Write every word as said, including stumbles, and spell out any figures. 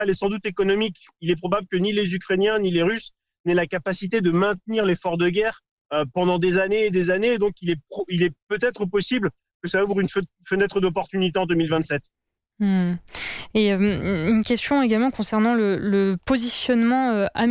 Elle est sans doute économique. Il est probable que ni les Ukrainiens ni les Russes n'aient la capacité de maintenir l'effort de guerre euh, pendant des années et des années. Et donc, il est, pro- il est peut-être possible que ça ouvre une fe- fenêtre d'opportunité en deux mille vingt-sept. Mmh. Et euh, une question également concernant le, le positionnement euh,